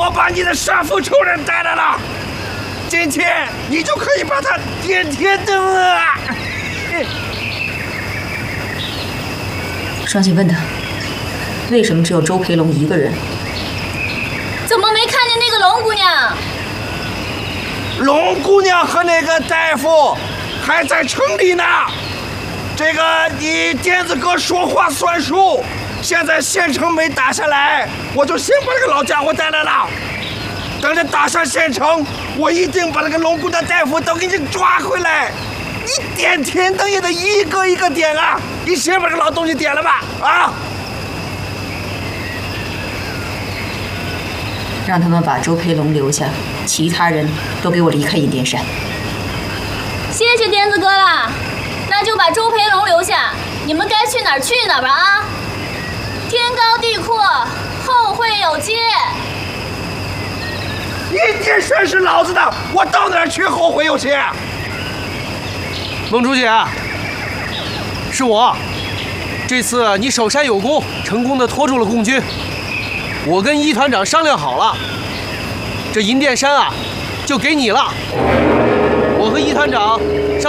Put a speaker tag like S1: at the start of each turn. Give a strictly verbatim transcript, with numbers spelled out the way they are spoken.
S1: 我把你的杀父仇人带来了，今天你就可以把他点天灯啊！
S2: 双喜问他，为什么只有周培龙一个人？
S3: 怎么没看见那个龙姑娘？
S1: 龙姑娘和那个大夫还在城里呢。这个你电子哥说话算数，现在县城没打下来，我就先把那个老家伙带来了。等着打下县城，我一定把那个龙姑娘大夫都给你抓回来。你点天灯也得一个一个点啊！你先把这个老东西点了吧，啊！
S2: 让他们把周培龙留下，其他人都给我离开银殿山。
S3: 谢谢颠子哥啦，那就把周培龙留下，你们该去哪儿去哪儿吧啊！天高地阔，后会有期。
S1: 银殿山是老子的，我到哪儿去后会有期？
S4: 孟主姐，是我。这次你守山有功，成功的拖住了共军。我跟一团长商量好了，这银殿山啊，就给你了。我和一团长商。